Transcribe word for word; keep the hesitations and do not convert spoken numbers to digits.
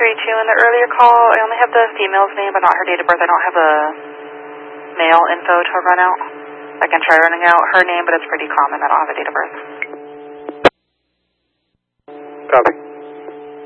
three two. In the earlier call, I only have the female's name, but not her date of birth. I don't have a male info to run out. I can try running out her name, but it's pretty common. I don't have a date of birth. Copy.